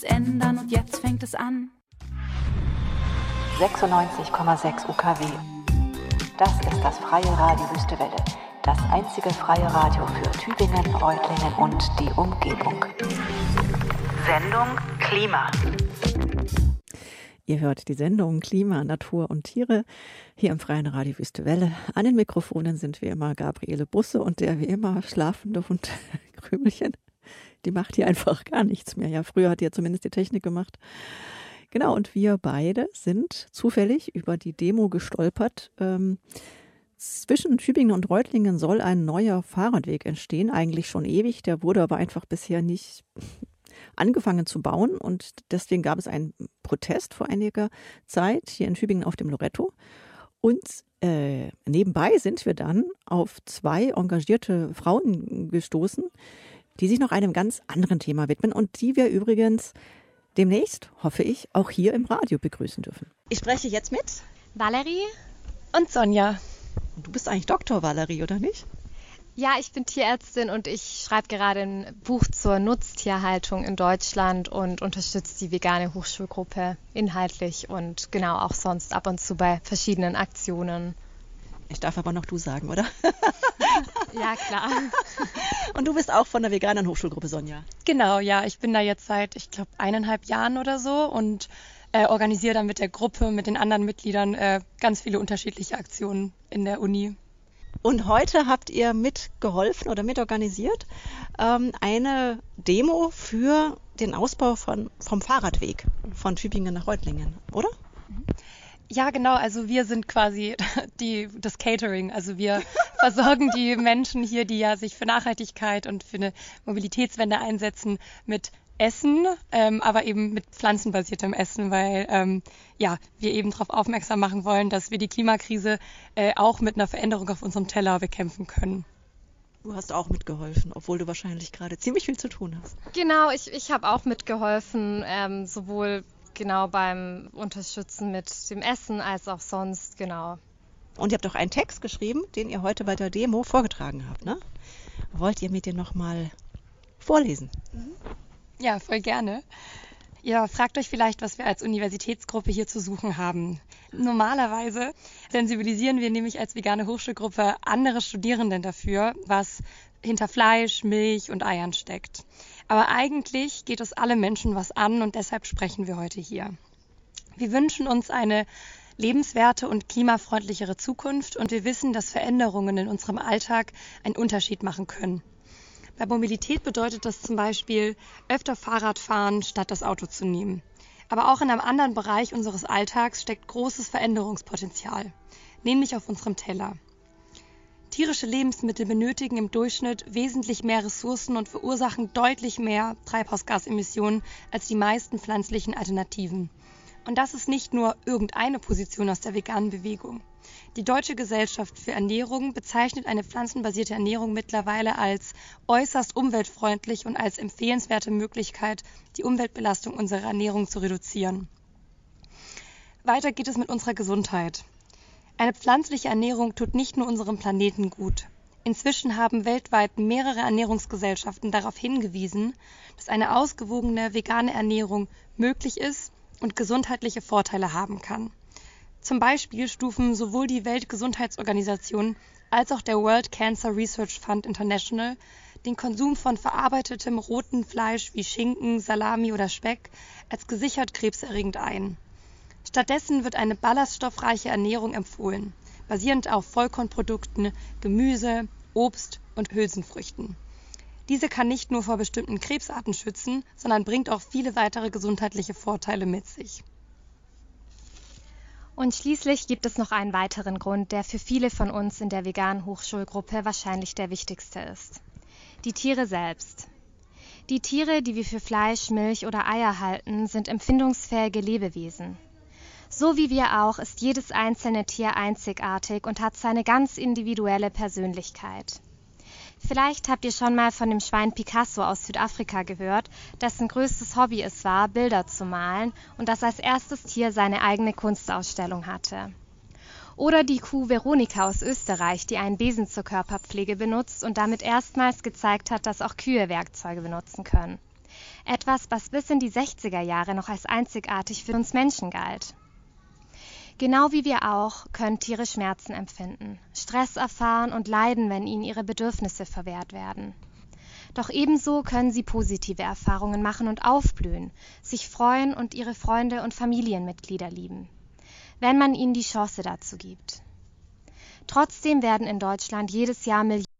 Ändern und jetzt fängt es an. 96,6 UKW. Das ist das freie Radio Wüstewelle. Das einzige freie Radio für Tübingen, Reutlingen und die Umgebung. Sendung Klima. Ihr hört die Sendung Klima, Natur und Tiere hier im freien Radio Wüstewelle. An den Mikrofonen sind wie immer Gabriele Busse und der wie immer schlafende Hund Krümelchen. Die macht hier einfach gar nichts mehr. Ja, früher hat die ja zumindest die Technik gemacht. Genau, und wir beide sind zufällig über die Demo gestolpert. Zwischen Tübingen und Reutlingen soll ein neuer Fahrradweg entstehen, eigentlich schon ewig. Der wurde aber einfach bisher nicht angefangen zu bauen und deswegen gab es einen Protest vor einiger Zeit hier in Tübingen auf dem Loretto. Und nebenbei sind wir dann auf zwei engagierte Frauen gestoßen, die sich noch einem ganz anderen Thema widmen und die wir übrigens demnächst, hoffe ich, auch hier im Radio begrüßen dürfen. Ich spreche jetzt mit Valerie und Sonja. Und du bist eigentlich Dr. Valerie, oder nicht? Ja, ich bin Tierärztin und ich schreibe gerade ein Buch zur Nutztierhaltung in Deutschland und unterstütze die vegane Hochschulgruppe inhaltlich und genau auch sonst ab und zu bei verschiedenen Aktionen. Ich darf aber noch du sagen, oder? Ja, klar. Und du bist auch von der veganen Hochschulgruppe, Sonja? Genau, ja. Ich bin da jetzt seit, 1,5 Jahren oder so und organisiere dann mit der Gruppe, mit den anderen Mitgliedern ganz viele unterschiedliche Aktionen in der Uni. Und heute habt ihr mitgeholfen oder mitorganisiert eine Demo für den Ausbau vom Fahrradweg von Tübingen nach Reutlingen, oder? Ja, genau. Also wir sind quasi das Catering. Also wir versorgen die Menschen hier, die ja sich für Nachhaltigkeit und für eine Mobilitätswende einsetzen, mit Essen, aber eben mit pflanzenbasiertem Essen, weil wir eben darauf aufmerksam machen wollen, dass wir die Klimakrise auch mit einer Veränderung auf unserem Teller bekämpfen können. Du hast auch mitgeholfen, obwohl du wahrscheinlich gerade ziemlich viel zu tun hast. Genau, ich habe auch mitgeholfen, sowohl genau beim Unterstützen mit dem Essen als auch sonst, genau. Und ihr habt auch einen Text geschrieben, den ihr heute bei der Demo vorgetragen habt, ne? Wollt ihr mir den nochmal vorlesen? Ja, voll gerne. Ihr fragt euch vielleicht, was wir als Universitätsgruppe hier zu suchen haben. Normalerweise sensibilisieren wir nämlich als vegane Hochschulgruppe andere Studierenden dafür, was hinter Fleisch, Milch und Eiern steckt. Aber eigentlich geht es alle Menschen was an und deshalb sprechen wir heute hier. Wir wünschen uns eine lebenswerte und klimafreundlichere Zukunft und wir wissen, dass Veränderungen in unserem Alltag einen Unterschied machen können. Bei Mobilität bedeutet das zum Beispiel öfter Fahrrad fahren, statt das Auto zu nehmen. Aber auch in einem anderen Bereich unseres Alltags steckt großes Veränderungspotenzial, nämlich auf unserem Teller. Tierische Lebensmittel benötigen im Durchschnitt wesentlich mehr Ressourcen und verursachen deutlich mehr Treibhausgasemissionen als die meisten pflanzlichen Alternativen. Und das ist nicht nur irgendeine Position aus der veganen Bewegung. Die Deutsche Gesellschaft für Ernährung bezeichnet eine pflanzenbasierte Ernährung mittlerweile als äußerst umweltfreundlich und als empfehlenswerte Möglichkeit, die Umweltbelastung unserer Ernährung zu reduzieren. Weiter geht es mit unserer Gesundheit. Eine pflanzliche Ernährung tut nicht nur unserem Planeten gut. Inzwischen haben weltweit mehrere Ernährungsgesellschaften darauf hingewiesen, dass eine ausgewogene vegane Ernährung möglich ist und gesundheitliche Vorteile haben kann. Zum Beispiel stufen sowohl die Weltgesundheitsorganisation als auch der World Cancer Research Fund International den Konsum von verarbeitetem rotem Fleisch wie Schinken, Salami oder Speck als gesichert krebserregend ein. Stattdessen wird eine ballaststoffreiche Ernährung empfohlen, basierend auf Vollkornprodukten, Gemüse, Obst und Hülsenfrüchten. Diese kann nicht nur vor bestimmten Krebsarten schützen, sondern bringt auch viele weitere gesundheitliche Vorteile mit sich. Und schließlich gibt es noch einen weiteren Grund, der für viele von uns in der veganen Hochschulgruppe wahrscheinlich der wichtigste ist. Die Tiere selbst. Die Tiere, die wir für Fleisch, Milch oder Eier halten, sind empfindungsfähige Lebewesen. So wie wir auch ist jedes einzelne Tier einzigartig und hat seine ganz individuelle Persönlichkeit. Vielleicht habt ihr schon mal von dem Schwein Picasso aus Südafrika gehört, dessen größtes Hobby es war, Bilder zu malen und das als erstes Tier seine eigene Kunstausstellung hatte. Oder die Kuh Veronika aus Österreich, die einen Besen zur Körperpflege benutzt und damit erstmals gezeigt hat, dass auch Kühe Werkzeuge benutzen können. Etwas, was bis in die 60er Jahre noch als einzigartig für uns Menschen galt. Genau wie wir auch können Tiere Schmerzen empfinden, Stress erfahren und leiden, wenn ihnen ihre Bedürfnisse verwehrt werden. Doch ebenso können sie positive Erfahrungen machen und aufblühen, sich freuen und ihre Freunde und Familienmitglieder lieben, wenn man ihnen die Chance dazu gibt. Trotzdem werden in Deutschland jedes Jahr